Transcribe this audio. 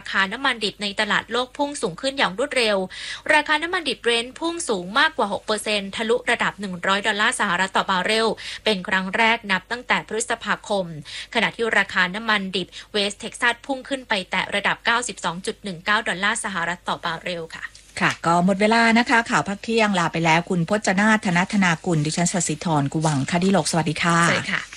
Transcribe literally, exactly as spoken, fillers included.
คาน้ำมันดิบในตลาดโลกพุ่งสูงขึ้นอย่างรวดเร็วราคาน้ำมันดิบเบรนท์พุ่งสูงมากกว่า หกเปอร์เซ็นต์ ทะลุระดับหนึ่งร้อยดอลลาร์สหรัฐต่อบาร์เรลเป็นครั้งแรกนับตั้งแต่พฤษภาคมขณะที่ราคาน้ำมันดิบเวสต์เท็กซัสพุ่งขึ้นไปแตะระดับ เก้าสิบสองจุดหนึ่งเก้า ดอลลาร์สหรัฐต่อบาร์เรลค่ะค่ะก็หมดเวลานะคะข่าวพักเที่ยงลาไปแล้วคุณพจนาถ ธนธนากุลดิฉันศศิธรกุวังคดีโลกสวัสดีค่ะสวัสดีค่ะ